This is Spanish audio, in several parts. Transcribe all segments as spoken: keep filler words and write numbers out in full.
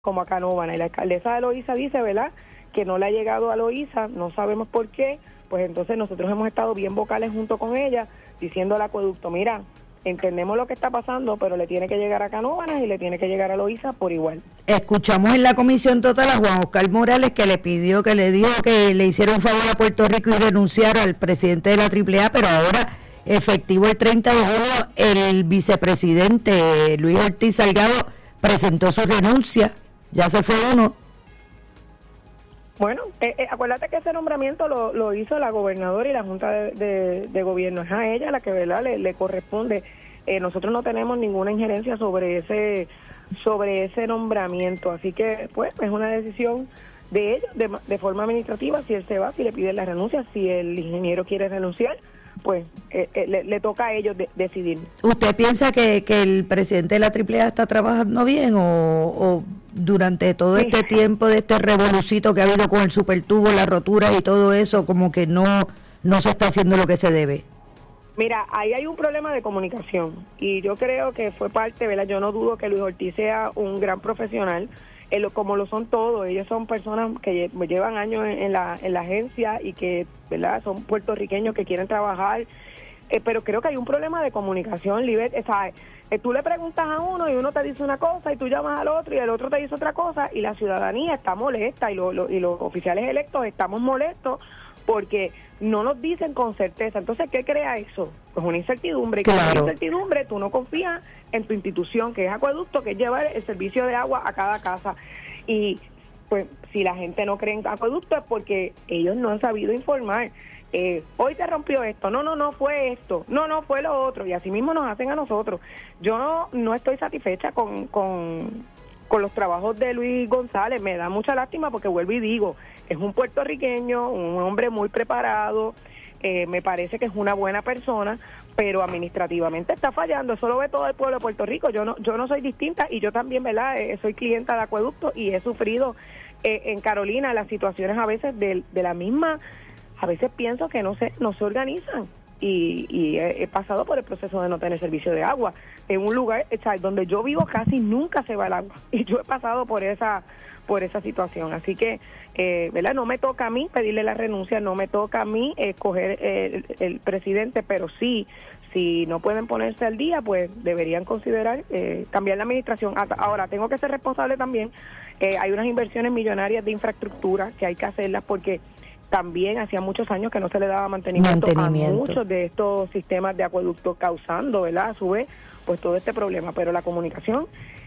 como a Canóvana. Y la alcaldesa de Loíza dice, ¿verdad?, que no le ha llegado a Loíza, no sabemos por qué. Pues entonces nosotros hemos estado bien vocales junto con ella, diciendo al acueducto, mira, entendemos lo que está pasando, pero le tiene que llegar a Canóvana y le tiene que llegar a Loíza por igual. Escuchamos en la comisión total a Juan Oscar Morales, que le pidió, que le dijo que le hiciera un favor a Puerto Rico y renunciara al presidente de la triple A, pero ahora, efectivo el treinta de junio, el vicepresidente Luis Ortiz Salgado presentó su renuncia. Ya se fue uno. Bueno, eh, eh, acuérdate que ese nombramiento lo, lo hizo la gobernadora y la Junta de, de, de Gobierno. Es a ella la que, ¿verdad?, le, le corresponde. Eh, nosotros no tenemos ninguna injerencia sobre ese sobre ese nombramiento. Así que, pues, es una decisión de ellos, de, de forma administrativa, si él se va, si le piden la renuncia, si el ingeniero quiere renunciar, pues eh, eh, le, le toca a ellos de, decidir. ¿Usted piensa que, que el presidente de la triple A está trabajando bien o, o durante todo sí. este tiempo de este revolucito que ha habido con el supertubo, la rotura y todo eso, como que no, no se está haciendo lo que se debe? Mira, ahí hay un problema de comunicación y yo creo que fue parte, ¿verdad? Yo no dudo que Luis Ortiz sea un gran profesional, eh, lo, como lo son todos. Ellos son personas que llevan años en, en, la, en la agencia y que, ¿verdad?, son puertorriqueños que quieren trabajar, eh, pero creo que hay un problema de comunicación, Libet. O sea, eh, tú le preguntas a uno y uno te dice una cosa y tú llamas al otro y el otro te dice otra cosa y la ciudadanía está molesta y, lo, lo, y los oficiales electos estamos molestos porque no nos dicen con certeza. Entonces, ¿qué crea eso? Pues una incertidumbre. Y con Claro. esa incertidumbre tú no confías en tu institución, que es Acueducto, que es llevar el servicio de agua a cada casa. Y pues si la gente no cree en Acueducto es porque ellos no han sabido informar. Eh, hoy se rompió esto, no, no, no fue esto, no, no fue lo otro, y así mismo nos hacen a nosotros. Yo no, no estoy satisfecha con, con, con los trabajos de Luis González, me da mucha lástima porque vuelvo y digo, es un puertorriqueño, un hombre muy preparado, eh, me parece que es una buena persona, pero administrativamente está fallando. Eso lo ve todo el pueblo de Puerto Rico. Yo no yo no soy distinta y yo también, ¿verdad?, eh, soy clienta de Acueducto y he sufrido eh, en Carolina las situaciones a veces de, de la misma, a veces pienso que no se no se organizan y, y he, he pasado por el proceso de no tener servicio de agua en un lugar, o sea, donde yo vivo casi nunca se va el agua y yo he pasado por esa por esa situación. Así que, eh, ¿verdad?, no me toca a mí pedirle la renuncia, no me toca a mí escoger eh, el, el presidente, pero sí, si no pueden ponerse al día, pues deberían considerar eh, cambiar la administración. Ahora, tengo que ser responsable también. Eh, hay unas inversiones millonarias de infraestructura que hay que hacerlas porque también hacía muchos años que no se le daba mantenimiento, mantenimiento. a muchos de estos sistemas de acueductos, causando, ¿verdad?, a su vez, pues todo este problema. Pero la comunicación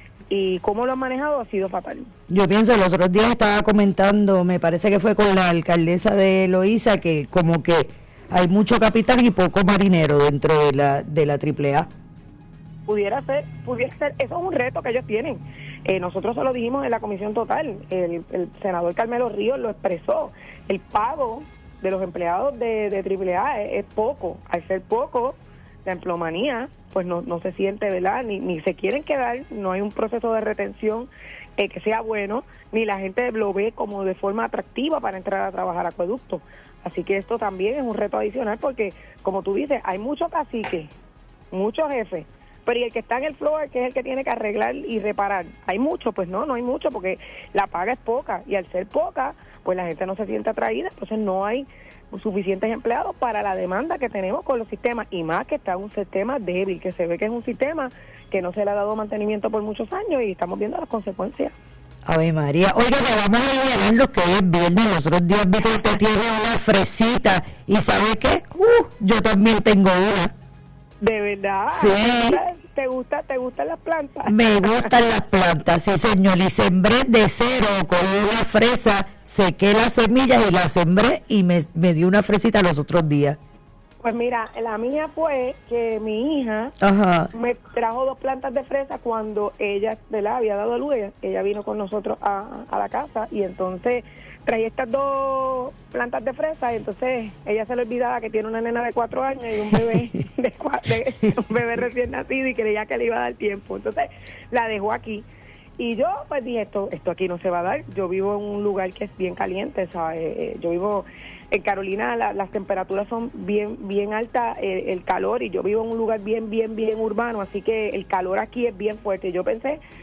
y cómo lo han manejado ha sido fatal. Yo pienso, los otros días estaba comentando, me parece que fue con la alcaldesa de Loíza, que como que hay mucho capitán y poco marinero dentro de la de la triple A. Pudiera ser, pudiera ser, eso es un reto que ellos tienen. Eh, nosotros se lo dijimos en la comisión total, el, el senador Carmelo Ríos lo expresó, el pago de los empleados de, de triple A es, es poco, al ser poco, la empleomanía pues no, no se siente, ¿verdad?, ni, ni se quieren quedar, no hay un proceso de retención eh, que sea bueno, ni la gente lo ve como de forma atractiva para entrar a trabajar a Acueducto. Así que esto también es un reto adicional porque, como tú dices, hay muchos caciques, muchos jefes, pero y el que está en el floor, que es el que tiene que arreglar y reparar, ¿hay mucho? Pues no, no hay mucho porque la paga es poca y al ser poca, pues la gente no se siente atraída, entonces no hay suficientes empleados para la demanda que tenemos con los sistemas y más que está un sistema débil, que se ve que es un sistema que no se le ha dado mantenimiento por muchos años y estamos viendo las consecuencias. Ave María, oiga, que vamos a aliviar lo que hoy es viernes, los otros días vi que usted tiene una fresita y ¿sabe qué? Uh, yo también tengo una. ¿De verdad? Sí. ¿Te gusta, te gustan las plantas? Me gustan las plantas, sí señor, y sembré de cero con una fresa, sequé las semillas y las sembré y me, me dio una fresita los otros días. Pues mira, la mía fue que mi hija Ajá. me trajo dos plantas de fresa cuando ella, ¿verdad?, había dado a luz, ella, ella vino con nosotros a, a la casa y entonces traía estas dos plantas de fresa y entonces ella se le olvidaba que tiene una nena de cuatro años y un bebé de, de un bebé recién nacido y creía que le iba a dar tiempo, entonces la dejó aquí y yo pues dije esto esto aquí no se va a dar. Yo vivo en un lugar que es bien caliente, ¿sabes? Yo vivo en Carolina, la, las temperaturas son bien bien altas, el, el calor, y yo vivo en un lugar bien bien bien urbano, así que el calor aquí es bien fuerte. Yo pensé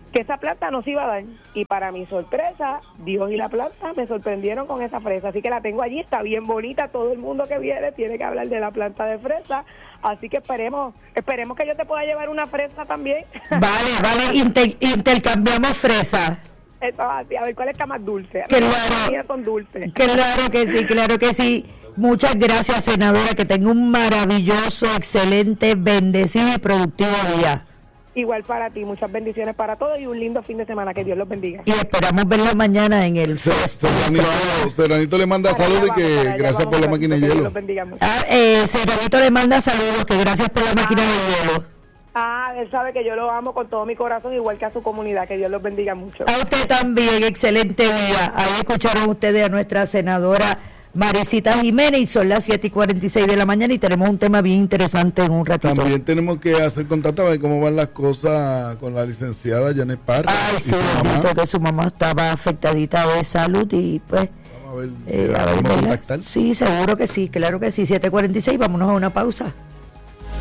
que esa planta nos iba a dar. Y para mi sorpresa, Dios y la planta me sorprendieron con esa fresa. Así que la tengo allí, está bien bonita. Todo el mundo que viene tiene que hablar de la planta de fresa. Así que esperemos, esperemos que yo te pueda llevar una fresa también. Vale, vale, Inter- intercambiamos fresa. Eso, así, a ver cuál está más dulce. Claro. Las mías son dulces. Claro que sí, claro que sí. Muchas gracias, senadora, que tenga un maravilloso, excelente, bendecido y productivo día. Igual para ti, muchas bendiciones para todos y un lindo fin de semana, que Dios los bendiga. Y esperamos verla mañana en el festival. Serranito, Serranito le manda saludos y que gracias por la máquina de hielo. Ah, eh, Serranito le manda saludos, que gracias por la máquina de hielo. Ah, él sabe que yo lo amo con todo mi corazón, igual que a su comunidad, que Dios los bendiga mucho. A usted también, excelente día. Ahí escucharon ustedes a nuestra senadora Marisita Jiménez, y son las siete y cuarenta y seis de la mañana y tenemos un tema bien interesante en un ratito. También tenemos que hacer contacto a ver cómo van las cosas con la licenciada Janet Parra. Ay, sí, bendito, que su mamá estaba afectadita de salud y pues... Vamos a ver, eh, si a ver, podemos contactar. sí, seguro que sí, claro que sí. siete cuarenta y seis, vámonos a una pausa.